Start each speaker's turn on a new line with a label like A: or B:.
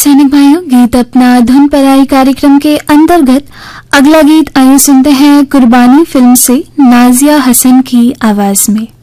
A: सैनिक भाइयों, गीत अपना धुन पर आई कार्यक्रम के अंतर्गत अगला गीत आइए सुनते हैं कुर्बानी फिल्म से नाजिया हसन की आवाज में।